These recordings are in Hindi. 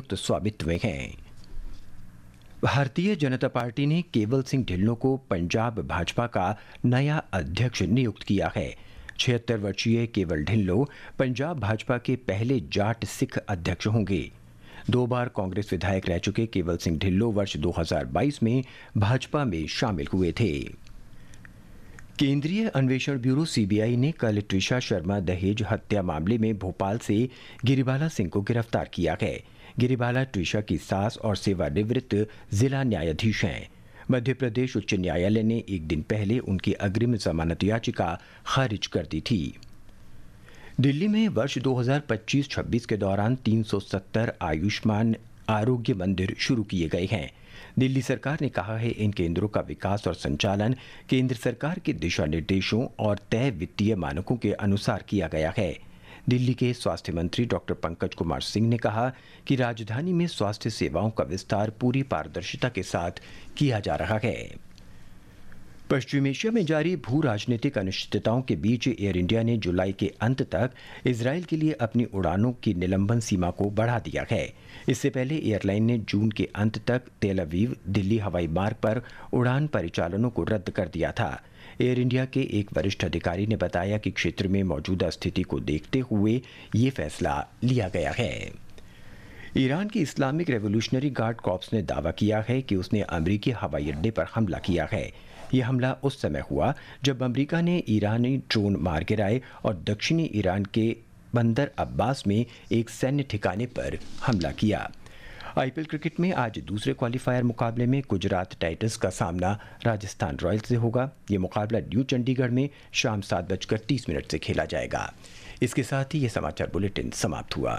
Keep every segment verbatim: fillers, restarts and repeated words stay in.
संयुक्त स्वामित्व में हैं। भारतीय जनता पार्टी ने केवल सिंह ढिल्लों को पंजाब भाजपा का नया अध्यक्ष नियुक्त किया है। छिहत्तर वर्षीय केवल ढिल्लों पंजाब भाजपा के पहले जाट सिख अध्यक्ष होंगे। दो बार कांग्रेस विधायक रह चुके केवल सिंह ढिल्लों वर्ष दो हज़ार बाईस में भाजपा में शामिल हुए थे। केंद्रीय अन्वेषण ब्यूरो सीबीआई ने कल ट्रिशा शर्मा दहेज हत्या मामले में भोपाल से गिरिबाला सिंह को गिरफ्तार किया है। गिरिबाला ट्रिशा की सास और सेवानिवृत्त जिला न्यायाधीश हैं। मध्य प्रदेश उच्च न्यायालय ने एक दिन पहले उनकी अग्रिम जमानत याचिका खारिज कर दी थी। दिल्ली में वर्ष दो हज़ार पच्चीस छब्बीस के दौरान तीन सौ सत्तर आयुष्मान आरोग्य मंदिर शुरू किए गए हैं। दिल्ली सरकार ने कहा है इन केंद्रों का विकास और संचालन केंद्र सरकार के दिशा निर्देशों और तय वित्तीय मानकों के अनुसार किया गया है। दिल्ली के स्वास्थ्य मंत्री डॉक्टर पंकज कुमार सिंह ने कहा कि राजधानी में स्वास्थ्य सेवाओं का विस्तार पूरी पारदर्शिता के साथ किया जा रहा है। पश्चिम एशिया में जारी भू राजनीतिक अनिश्चितताओं के बीच एयर इंडिया ने जुलाई के अंत तक इजरायल के लिए अपनी उड़ानों की निलंबन सीमा को बढ़ा दिया है। इससे पहले एयरलाइन ने जून के अंत तक तेल अवीव दिल्ली हवाई मार्ग पर उड़ान परिचालनों को रद्द कर दिया था। एयर इंडिया के एक वरिष्ठ अधिकारी ने बताया कि क्षेत्र में मौजूदा स्थिति को देखते हुए ये फैसला लिया गया है। ईरान की इस्लामिक रेवोल्यूशनरी गार्ड कॉर्प्स ने दावा किया है कि उसने अमेरिकी हवाई अड्डे पर हमला किया है। यह हमला उस समय हुआ जब अमेरिका ने ईरानी ड्रोन मार गिराए और दक्षिणी ईरान के बंदर अब्बास में एक सैन्य ठिकाने पर हमला किया। आईपीएल क्रिकेट में आज दूसरे क्वालिफायर मुकाबले में गुजरात टाइटंस का सामना राजस्थान रॉयल्स से होगा। ये मुकाबला न्यू चंडीगढ़ में शाम सात बजकर तीस मिनट से खेला जाएगा। इसके साथ ही ये समाचार बुलेटिन समाप्त हुआ।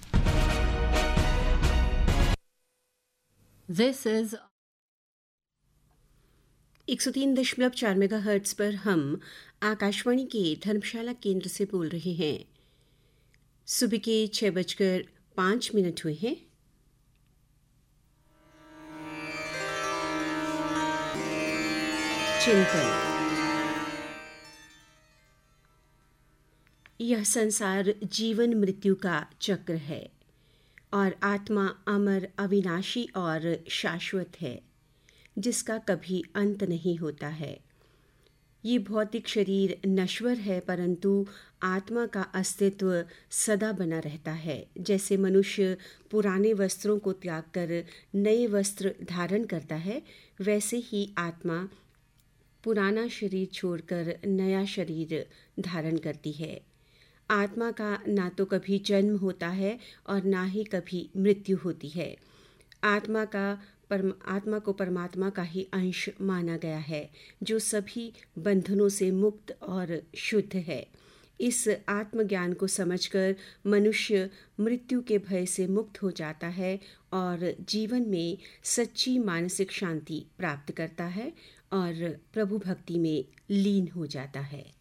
This is एक सौ तीन दशमलव चार मेगा हर्ट्ज पर हम आकाशवाणी के धर्मशाला केंद्र से बोल रहे हैं। सुबह के छह बजकर पाँच मिनट हुए हैं। चिंतन। यह संसार जीवन मृत्यु का चक्र है और आत्मा अमर, अविनाशी और शाश्वत है, जिसका कभी अंत नहीं होता है। ये भौतिक शरीर नश्वर है, परंतु आत्मा का अस्तित्व सदा बना रहता है। जैसे मनुष्य पुराने वस्त्रों को त्याग कर नए वस्त्र धारण करता है, वैसे ही आत्मा पुराना शरीर छोड़कर नया शरीर धारण करती है। आत्मा का ना तो कभी जन्म होता है और ना ही कभी मृत्यु होती है। आत्मा का परम आत्मा को परमात्मा का ही अंश माना गया है, जो सभी बंधनों से मुक्त और शुद्ध है। इस आत्मज्ञान को समझकर मनुष्य मृत्यु के भय से मुक्त हो जाता है और जीवन में सच्ची मानसिक शांति प्राप्त करता है और प्रभु भक्ति में लीन हो जाता है।